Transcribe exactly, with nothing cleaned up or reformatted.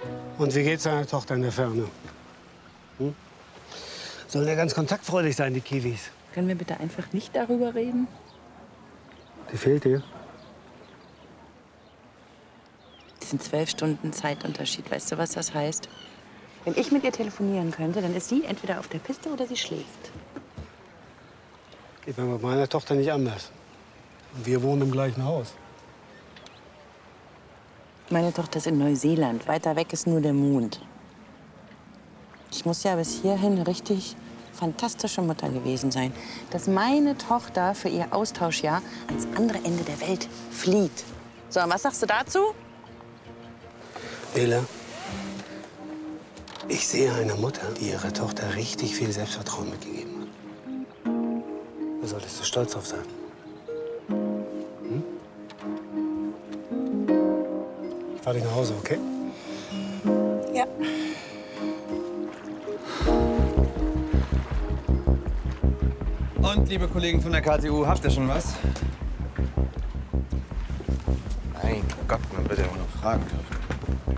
Und wie geht's deiner Tochter in der Ferne? Hm? Sollen ja ganz kontaktfreudig sein, die Kiwis. Können wir bitte einfach nicht darüber reden? Die fehlt dir? Das sind zwölf Stunden Zeitunterschied. Weißt du, was das heißt? Wenn ich mit ihr telefonieren könnte, dann ist sie entweder auf der Piste oder sie schläft. Geht mir mit meiner Tochter nicht anders. Und wir wohnen im gleichen Haus. Meine Tochter ist in Neuseeland. Weiter weg ist nur der Mond. Ich muss ja bis hierhin eine richtig fantastische Mutter gewesen sein. Dass meine Tochter für ihr Austauschjahr ans andere Ende der Welt flieht. So, und was sagst du dazu? Ela, ich sehe eine Mutter, die ihrer Tochter richtig viel Selbstvertrauen mitgegeben hat. Da solltest du stolz drauf sein. Hm? Ich fahr dich nach Hause, okay? Ja. Und, liebe Kollegen von der K T U, habt ihr schon was? Mein Gott, man wird ja auch noch fragen dürfen.